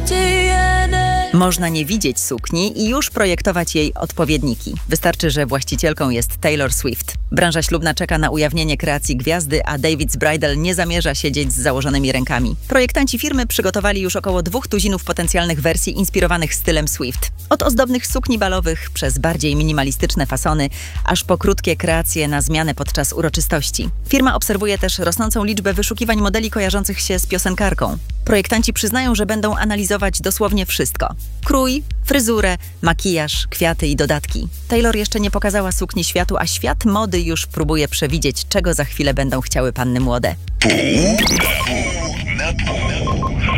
Można nie widzieć sukni i już projektować jej odpowiedniki. Wystarczy, że właścicielką jest Taylor Swift. Branża ślubna czeka na ujawnienie kreacji gwiazdy, a David's Bridal nie zamierza siedzieć z założonymi rękami. Projektanci firmy przygotowali już około 200 potencjalnych wersji inspirowanych stylem Swift. Od ozdobnych sukni balowych, przez bardziej minimalistyczne fasony, aż po krótkie kreacje na zmianę podczas uroczystości. Firma obserwuje też rosnącą liczbę wyszukiwań modeli kojarzących się z piosenkarką. Projektanci przyznają, że będą analizować dosłownie wszystko. Krój, fryzurę, makijaż, kwiaty i dodatki. Taylor jeszcze nie pokazała sukni światu, a świat mody już próbuje przewidzieć, czego za chwilę będą chciały panny młode. Pół na pół.